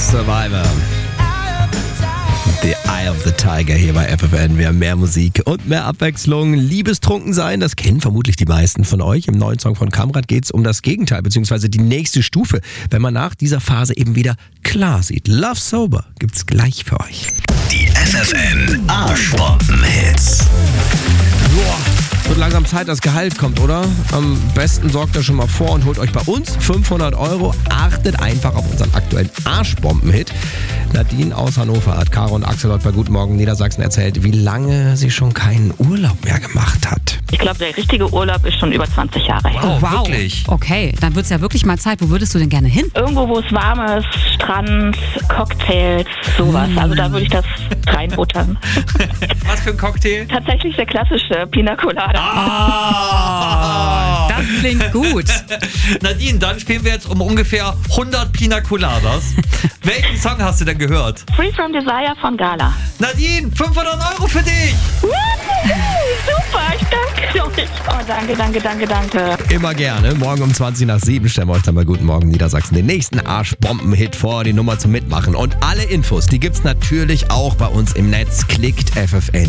Survivor. The Eye of the Tiger hier bei FFN. Wir haben mehr Musik und mehr Abwechslung. Liebestrunken sein, das kennen vermutlich die meisten von euch. Im neuen Song von Kamrat geht es um das Gegenteil, beziehungsweise die nächste Stufe, wenn man nach dieser Phase eben wieder klar sieht. Love Sober gibt's gleich für euch. Die FFN Arschbomben-Hits. Boah, wird langsam Zeit, dass Gehalt kommt, oder? Am besten sorgt ihr schon mal vor und holt euch bei uns 500 €. Achtet einfach auf unseren aktuellen Arschbomben-Hit. Nadine aus Hannover hat Caro und Axel heute bei Guten Morgen Niedersachsen erzählt, wie lange sie schon keinen Urlaub mehr gemacht hat. Ich glaube, der richtige Urlaub ist schon über 20 Jahre her. Oh, wow. Wirklich? Okay, dann wird es ja wirklich mal Zeit. Wo würdest du denn gerne hin? Irgendwo, wo es warm ist, Strand, Cocktails, sowas. Also da würde ich das reinbuttern. Was für ein Cocktail? Tatsächlich der klassische Pina Colada. Das klingt gut. Nadine, dann spielen wir jetzt um ungefähr 100 Pina Coladas. Welchen Song hast du denn gehört? Free From Desire von Gala. Nadine, 500 € für dich! Super, ich danke euch. Oh, danke. Immer gerne. Morgen um 7:20 stellen wir euch dann bei Guten Morgen Niedersachsen den nächsten Arschbomben-Hit vor, die Nummer zum Mitmachen. Und alle Infos, die gibt's natürlich auch bei uns im Netz. Klickt FFN.